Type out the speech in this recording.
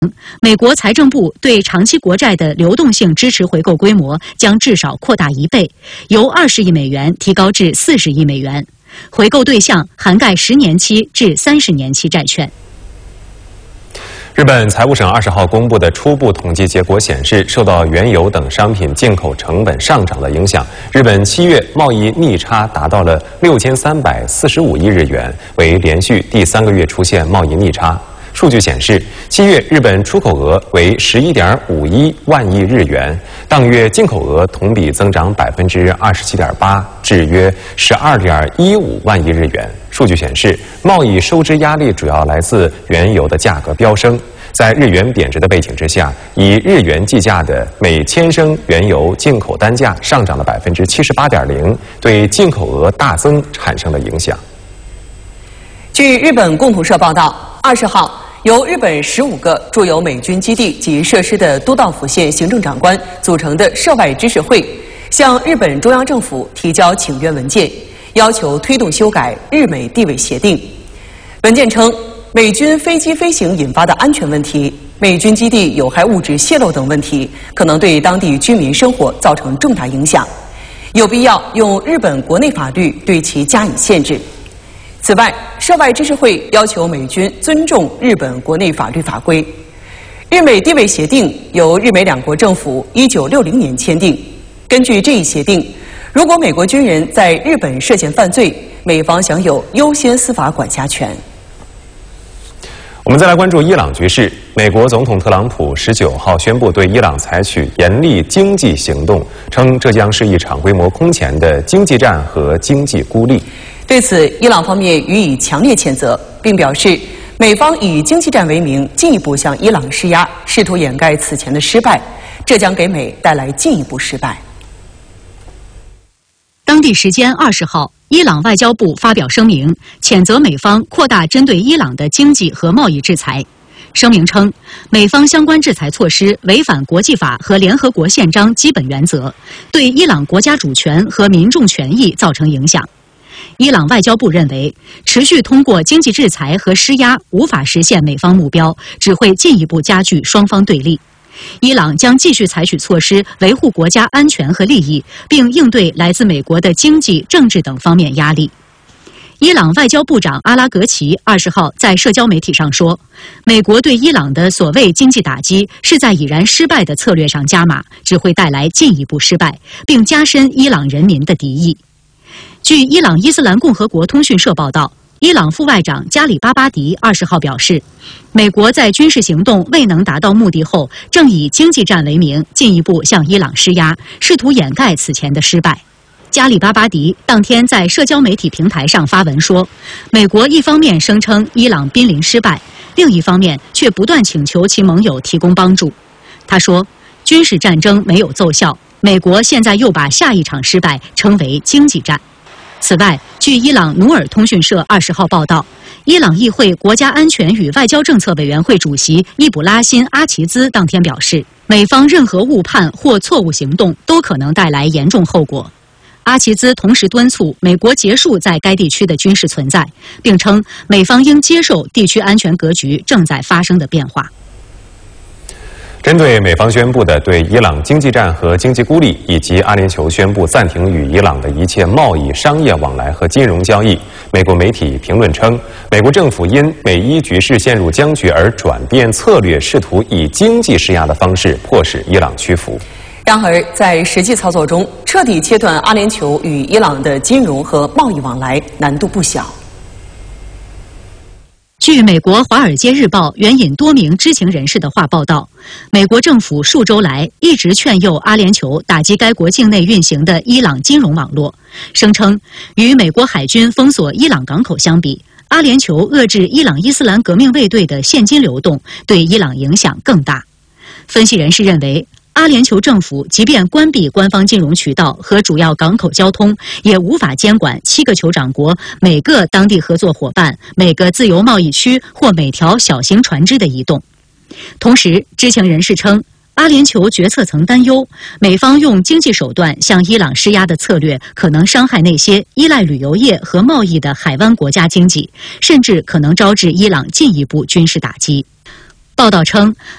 美国财政部对长期国债的流动性支持回购规模将至少扩大1倍，由20亿美元提高至40亿美元。回购对象涵盖10年期至30年期债券。 日本财务省20号公布的初步统计结果显示，受到原油等商品进口成本上涨的影响，日本7月贸易逆差达到了6345亿日元，为连续第3个月出现贸易逆差。数据显示，7月日本出口额为11.51万亿日元，当月进口额同比增长27.8%，至约12.15万亿日元。数据显示，贸易收支压力主要来自原油的价格飙升。在日元贬值的背景之下，以日元计价的每千升原油进口单价上涨了78.0%，对进口额大增产生了影响。 据日本共同社报道，20号，由日本15个驻有美军基地及设施的都道府县行政长官组成的涉外知识会，向日本中央政府提交请愿文件，要求推动修改日美地位协定。文件称，美军飞机飞行引发的安全问题、美军基地有害物质泄漏等问题，可能对当地居民生活造成重大影响，有必要用日本国内法律对其加以限制。此外，涉外知识会要求美军尊重日本国内法律法规。日美地位协定由日美两国政府1960年签订。根据这一协定，如果美国军人在日本涉嫌犯罪，美方享有优先司法管辖权。 我们再来关注伊朗局势。美国总统特朗普19号宣布对伊朗采取严厉经济行动，称这将是一场规模空前的经济战和经济孤立。 对此，伊朗方面予以强烈谴责，并表示美方以经济战为名进一步向伊朗施压，试图掩盖此前的失败，这将给美带来进一步失败。 当地时间20号，伊朗外交部发表声明，谴责美方扩大针对伊朗的经济和贸易制裁。声明称，美方相关制裁措施违反国际法和联合国宪章基本原则，对伊朗国家主权和民众权益造成影响。伊朗外交部认为，持续通过经济制裁和施压无法实现美方目标，只会进一步加剧双方对立。伊朗将继续采取措施维护国家安全和利益，并应对来自美国的经济、政治等方面压力。伊朗外交部长阿拉格齐20号在社交媒体上说，美国对伊朗的所谓经济打击是在已然失败的策略上加码，只会带来进一步失败，并加深伊朗人民的敌意。据伊朗伊斯兰共和国通讯社报道，伊朗副外长加里巴巴迪20号表示，美国在军事行动未能达到目的后，正以经济战为名进一步向伊朗施压，试图掩盖此前的失败。加里巴巴迪当天在社交媒体平台上发文说，美国一方面声称伊朗濒临失败，另一方面却不断请求其盟友提供帮助。他说，军事战争没有奏效，美国现在又把下一场失败称为经济战。此外，据伊朗努尔通讯社20号报道，伊朗议会国家安全与外交政策委员会主席伊卜拉辛·阿齐兹当天表示，美方任何误判或错误行动都可能带来严重后果。阿齐兹同时敦促美国结束在该地区的军事存在，并称美方应接受地区安全格局正在发生的变化。 针对美方宣布的对伊朗经济战和经济孤立，以及阿联酋宣布暂停与伊朗的一切贸易、商业往来和金融交易，美国媒体评论称，美国政府因美伊局势陷入僵局而转变策略，试图以经济施压的方式迫使伊朗屈服。 然而，在实际操作中，彻底切断阿联酋与伊朗的金融和贸易往来难度不小。 据美国《华尔街日报》援引多名知情人士的话报道，美国政府数周来一直劝诱阿联酋打击该国境内运行的伊朗金融网络，声称与美国海军封锁伊朗港口相比，阿联酋遏制伊朗伊斯兰革命卫队的现金流动对伊朗影响更大。分析人士认为，阿联酋政府即便关闭官方金融渠道和主要港口交通，也无法监管7个酋长国每个当地合作伙伴、每个自由贸易区或每条小型船只的移动。同时，知情人士称，阿联酋决策层担忧，美方用经济手段向伊朗施压的策略可能伤害那些依赖旅游业和贸易的海湾国家经济，甚至可能招致伊朗进一步军事打击。 报道称，